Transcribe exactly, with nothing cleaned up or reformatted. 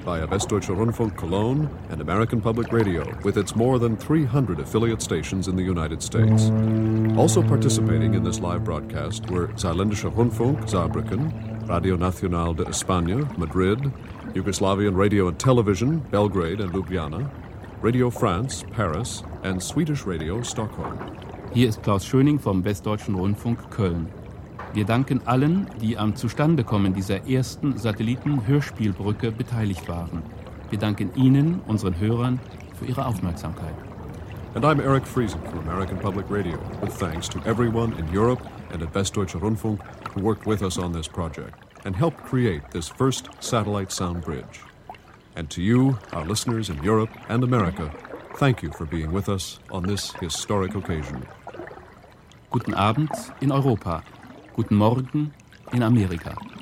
via Westdeutscher Rundfunk Cologne and American Public Radio, with its more than three hundred affiliate stations in the United States. Also participating in this live broadcast were Saarländischer Rundfunk, Saarbrücken, Radio Nacional de España, Madrid, Yugoslavian Radio and Television, Belgrade and Ljubljana, Radio France, Paris, and Swedish Radio, Stockholm. Hier ist Klaus Schöning vom Westdeutschen Rundfunk Köln. Wir danken allen, die am Zustandekommen dieser ersten Satelliten-Hörspielbrücke beteiligt waren. Wir danken Ihnen, unseren Hörern, für Ihre Aufmerksamkeit. And I'm Eric Friesen from American Public Radio, with thanks to everyone in Europe and at Westdeutscher Rundfunk who worked with us on this project and helped create this first satellite sound bridge. And to you, our listeners in Europe and America, thank you for being with us on this historic occasion. Guten Abend in Europa. Guten Morgen in Amerika.